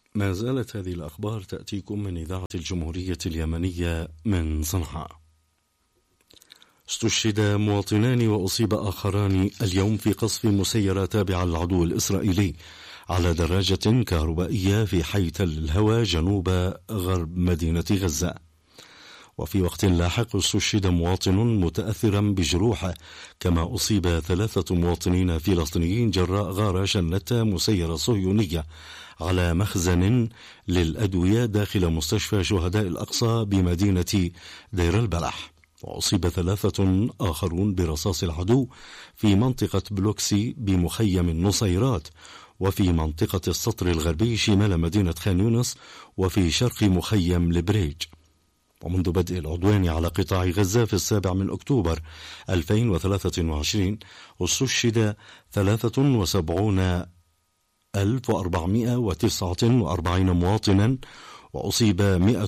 ما زالت هذه الأخبار تأتيكم من إذاعة الجمهورية اليمنية من صنعاء. استشهد مواطنان وأصيب آخران اليوم في قصف مسيرة تابعة للعدو الإسرائيلي على دراجة كهربائية في حي تل الهوى جنوب غرب مدينة غزة. وفي وقت لاحق استشهد مواطن متأثرا بجروحه، كما أصيب 3 مواطنين فلسطينيين جراء غارة شنت مسيرة صهيونية على مخزن للأدوية داخل مستشفى شهداء الأقصى بمدينة دير البلح. وأصيب 3 آخرون برصاص العدو في منطقة بلوكسي بمخيم النصيرات، وفي منطقة السطر الغربي شمال مدينة خان يونس، وفي شرق مخيم البريج. ومنذ بدء العدوان على قطاع غزة في 7 أكتوبر 2023 استشهد 73,449 مواطنا، وأصيب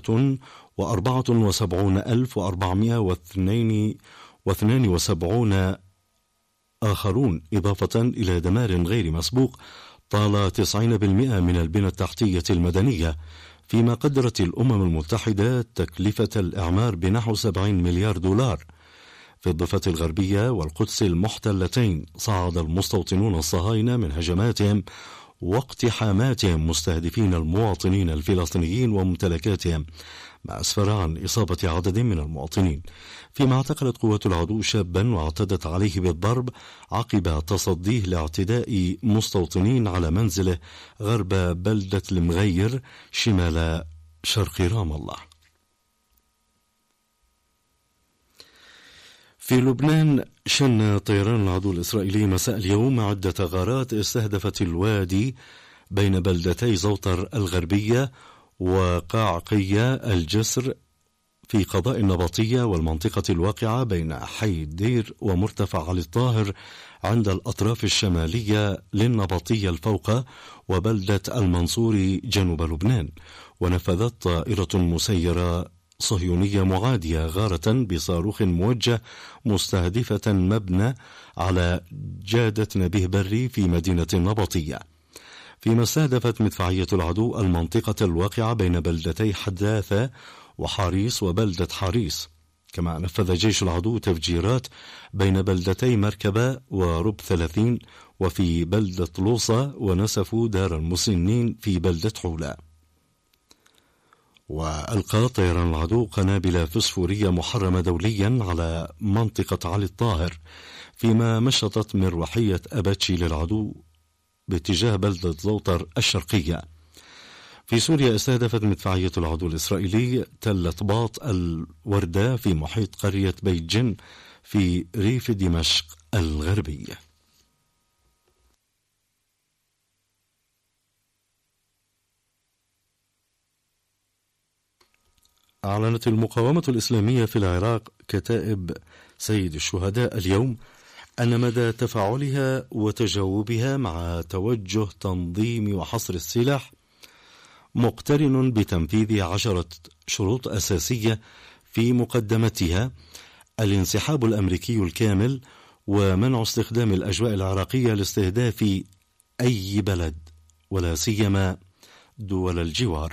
174,472 آخرون، إضافة إلى دمار غير مسبوق طال 90% من البنى التحتية المدنية، فيما قدرت الأمم المتحدة تكلفة الإعمار بنحو 70 مليار دولار. في الضفة الغربية والقدس المحتلتين صعد المستوطنون الصهاينة من هجماتهم واقتحاماتهم مستهدفين المواطنين الفلسطينيين وممتلكاتهم، ما أسفر عن إصابة عدد من المواطنين، فيما اعتقلت قوات العدو شابا واعتدت عليه بالضرب عقب تصديه لاعتداء مستوطنين على منزله غرب بلدة المغير شمال شرق رام الله. في لبنان شن طيران العدو الإسرائيلي مساء اليوم عدة غارات استهدفت الوادي بين بلدتي زوطر الغربية وقاعقية الجسر في قضاء النبطية، والمنطقة الواقعة بين حي الدير ومرتفع علي الطاهر عند الأطراف الشمالية للنبطية الفوقة وبلدة المنصوري جنوب لبنان. ونفذت طائرة مسيرة صهيونية معادية غارة بصاروخ موجه مستهدفة مبنى على جادة نبيه بري في مدينة النبطية، فيما استهدفت مدفعية العدو المنطقة الواقعة بين بلدتي حداثة وحاريس وبلدة حاريس. كما نفذ جيش العدو تفجيرات بين بلدتي مركبة ورب 30 وفي بلدة لوصة، ونسفوا دار المسنين في بلدة حولة. وألقى طيران العدو قنابل فسفورية محرمة دوليا على منطقة علي الطاهر، فيما مشطت مروحية أباتشي للعدو باتجاه بلدة زوطر الشرقية. في سوريا استهدفت مدفعية العدو الإسرائيلي تل طباط الوردة في محيط قرية بيت جن في ريف دمشق الغربي. أعلنت المقاومة الإسلامية في العراق كتائب سيد الشهداء اليوم أن مدى تفاعلها وتجاوبها مع توجه تنظيم وحصر السلاح مقترن بتنفيذ 10 شروط أساسية، في مقدمتها الانسحاب الأمريكي الكامل ومنع استخدام الأجواء العراقية لاستهداف أي بلد ولا سيما دول الجوار.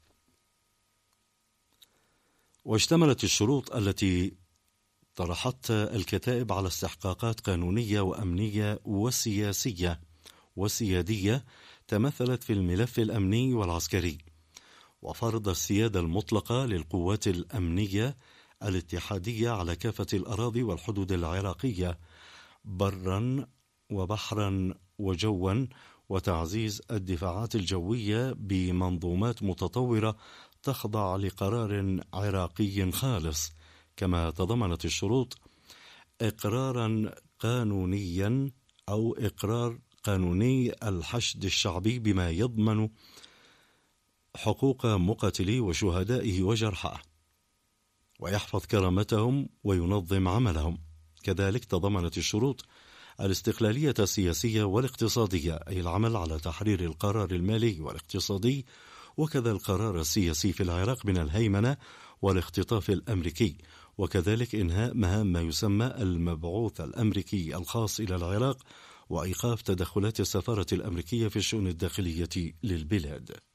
واشتملت الشروط التي طرحتها الكتائب على استحقاقات قانونية وأمنية وسياسية وسيادية تمثلت في الملف الأمني والعسكري، وفرض السيادة المطلقة للقوات الأمنية الاتحادية على كافة الأراضي والحدود العراقية برا وبحرا وجوا، وتعزيز الدفاعات الجوية بمنظومات متطورة تخضع لقرار عراقي خالص. كما تضمنت الشروط إقرارا قانونيا أو إقرار قانوني الحشد الشعبي بما يضمن حقوق مقاتلي وشهدائه وجرحاه ويحفظ كرامتهم وينظم عملهم. كذلك تضمنت الشروط الاستقلالية السياسية والاقتصادية، أي العمل على تحرير القرار المالي والاقتصادي وكذا القرار السياسي في العراق من الهيمنة والاختطاف الأمريكي، وكذلك إنهاء مهام ما يسمى المبعوث الأمريكي الخاص إلى العراق وإيقاف تدخلات السفارة الأمريكية في الشؤون الداخلية للبلاد.